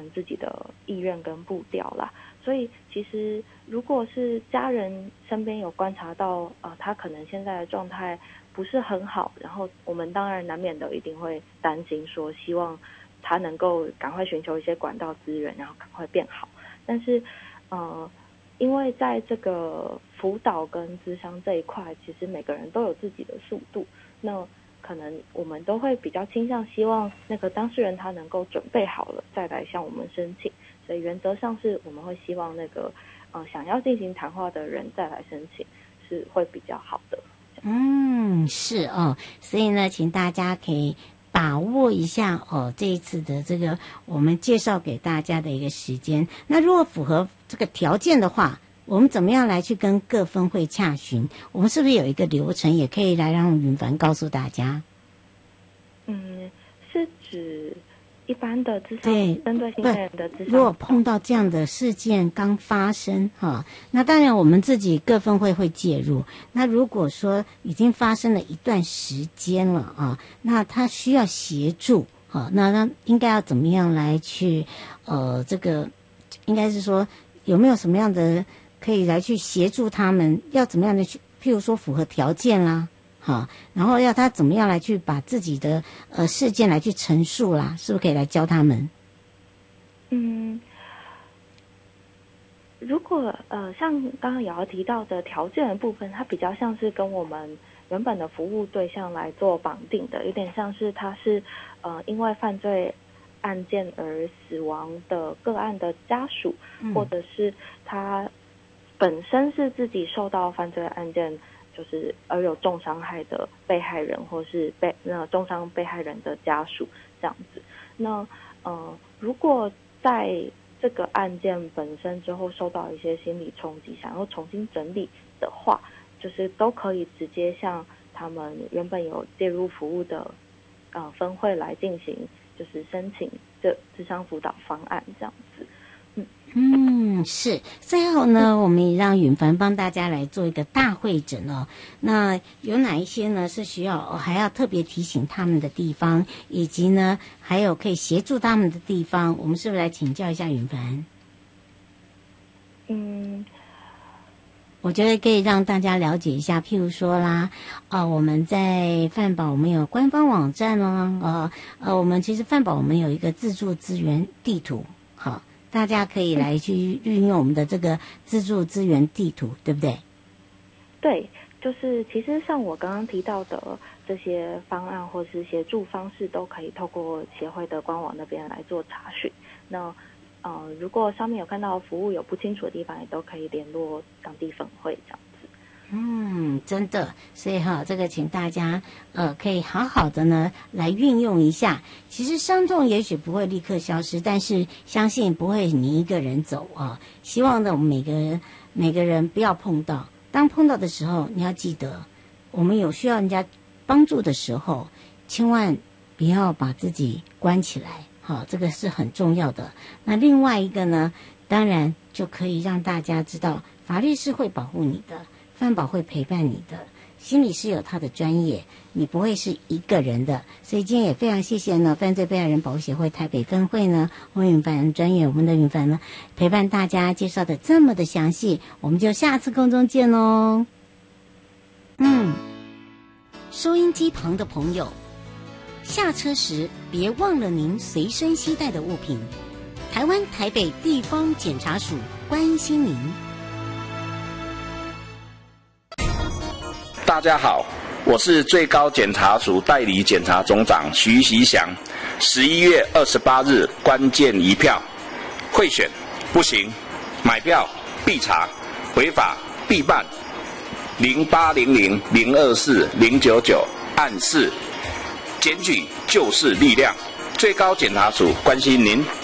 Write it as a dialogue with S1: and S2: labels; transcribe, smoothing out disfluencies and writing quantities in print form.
S1: 自己的意愿跟步调啦。所以其实如果是家人身边有观察到他可能现在的状态不是很好，然后我们当然难免的一定会担心说希望他能够赶快寻求一些管道资源，然后赶快变好。但是因为在这个辅导跟咨商这一块，其实每个人都有自己的速度，那可能我们都会比较倾向希望那个当事人他能够准备好了再来向我们申请，所以原则上是我们会希望那个想要进行谈话的人再来申请是会比较好的。
S2: 是哦，所以呢，请大家可以把握一下这一次的这个我们介绍给大家的一个时间。那如果符合这个条件的话，我们怎么样来去跟各分会洽询？我们是不是有一个流程，也可以来让允凡告诉大家？
S1: 是指一般的咨商针对新生人的咨商，
S2: 如果碰到这样的事件刚发生那当然我们自己各分会介入。那如果说已经发生了一段时间了那他需要协助那应该要怎么样来去这个应该是说有没有什么样的可以来去协助他们，要怎么样的去，譬如说符合条件啦然后要他怎么样来去把自己的事件来去陈述啦，是不是可以来教他们？
S1: 如果像刚刚瑶瑶提到的条件的部分，它比较像是跟我们原本的服务对象来做绑定的，有点像是他是因为犯罪案件而死亡的个案的家属，或者是他本身是自己受到犯罪案件就是而有重伤害的被害人，或是重伤被害人的家属这样子。那如果在这个案件本身之后受到一些心理冲击，想要重新整理的话，就是都可以直接向他们原本有介入服务的分会来进行，就是申请这諮商辅导方案这样子。
S2: 是。最后呢，我们也让允凡帮大家来做一个大会诊那有哪一些呢是需要还要特别提醒他们的地方，以及呢还有可以协助他们的地方，我们是不是来请教一下允凡？我觉得可以让大家了解一下，譬如说啦，我们在饭保我们有官方网站我们其实饭保我们有一个自助资源地图，大家可以来去运用我们的这个自助资源地图，对不对？
S1: 对，就是其实像我刚刚提到的这些方案或是协助方式，都可以透过协会的官网那边来做查询。那如果上面有看到服务有不清楚的地方，也都可以联络当地分会这样子。
S2: 真的，所以这个请大家可以好好的呢来运用一下。其实伤痛也许不会立刻消失，但是相信不会你一个人走希望呢我们每个人不要碰到，当碰到的时候，你要记得，我们有需要人家帮助的时候，千万不要把自己关起来这个是很重要的。那另外一个呢，当然就可以让大家知道，法律是会保护你的，饭保会陪伴你的，心理是有他的专业，你不会是一个人的。所以今天也非常谢谢呢犯罪被害人保护协会台北分会呢洪允凡专员，我们的允凡呢陪伴大家介绍的这么的详细，我们就下次空中见咯。收音机旁的朋友，下车时别忘了您随身携带的物品。台湾台北地方检察署关心您。
S3: 大家好，我是最高检察署代理检察总长徐习祥。11月28日关键一票，贿选不行，买票必查，违法必办。0800-024-099按4，检举就是力量。最高检察署关心您。